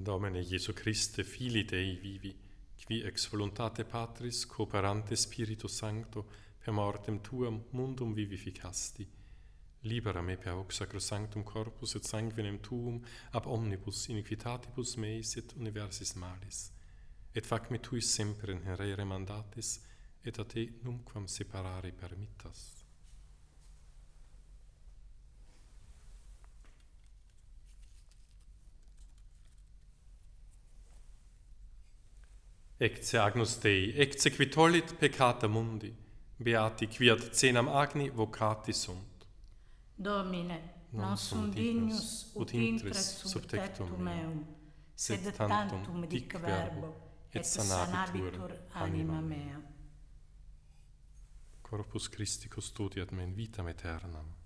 Domine Iesu Christe, Filii Dei vivi, qui ex voluntate Patris cooperante Spiritus Sancto per mortem tuam mundum vivificasti, libera me per hoc sacrosanctum corpus et sanguinem tuum ab omnibus iniquitatibus meis et universis malis, et fac me tuis semper in herere mandatis, et a te numquam separare permittas. Ecce Agnus Dei, ecce qui tollit peccata mundi, beati qui ad cenam agni vocati sunt. Domine, non sum dignus ut intres sub tectum meum, sed tantum dic verbo, et sanabitur anima mea. Corpus Christi custodiat me in vitam aeternam.